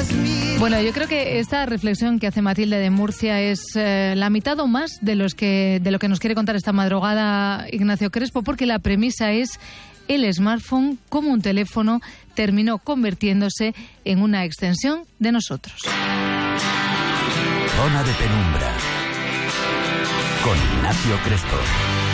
Bueno, yo creo que esta reflexión que hace Matilde de Murcia es la mitad o más de lo que nos quiere contar esta madrugada Ignacio Crespo, porque la premisa es el smartphone como un teléfono terminó convirtiéndose en una extensión de nosotros. Zona de penumbra con Ignacio Crespo.